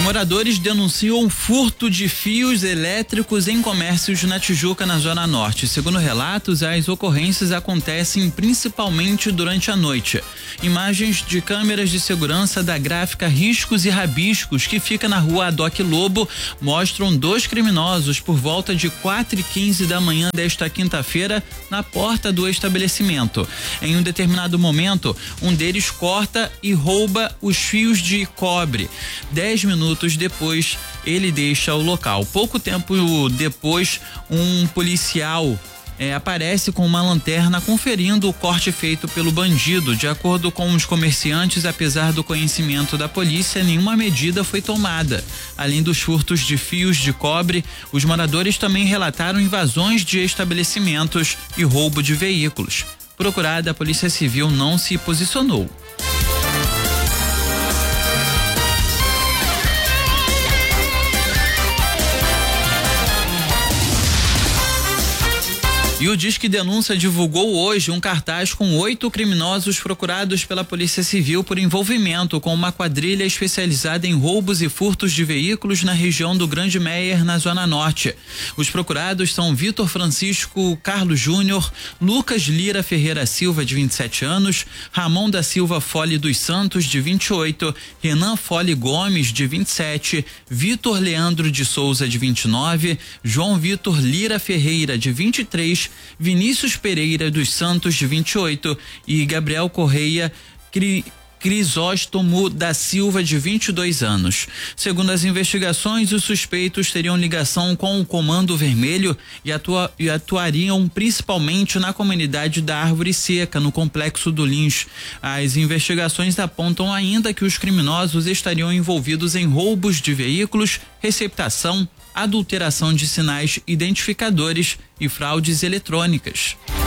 Moradores denunciam furto de fios elétricos em comércios na Tijuca, na Zona Norte. Segundo relatos, as ocorrências acontecem principalmente durante a noite. Imagens de câmeras de segurança da gráfica Riscos e Rabiscos, que fica na rua Adoc Lobo, mostram 2 criminosos por volta de 4h15 da manhã desta quinta-feira na porta do estabelecimento. Em um determinado momento, um deles corta e rouba os fios de cobre. 10 minutos depois, ele deixa o local. Pouco tempo depois, um policial aparece com uma lanterna conferindo o corte feito pelo bandido. De acordo com os comerciantes, apesar do conhecimento da polícia, nenhuma medida foi tomada. Além dos furtos de fios de cobre, os moradores também relataram invasões de estabelecimentos e roubo de veículos. Procurada, a Polícia Civil não se posicionou. E o Disque Denúncia divulgou hoje um cartaz com 8 criminosos procurados pela Polícia Civil por envolvimento com uma quadrilha especializada em roubos e furtos de veículos na região do Grande Meier, na Zona Norte. Os procurados são Vitor Francisco Carlos Júnior, Lucas Lira Ferreira Silva, de 27 anos, Ramon da Silva Fole dos Santos, de 28, Renan Fole Gomes, de 27, Vitor Leandro de Souza, de 29, João Vitor Lira Ferreira, de 23, Vinícius Pereira dos Santos, de 28, e Gabriel Correia Crisóstomo da Silva, de 22 anos. Segundo as investigações, os suspeitos teriam ligação com o Comando Vermelho e atuariam principalmente na comunidade da Árvore Seca, no Complexo do Lins. As investigações apontam ainda que os criminosos estariam envolvidos em roubos de veículos, receptação, adulteração de sinais identificadores e fraudes eletrônicas.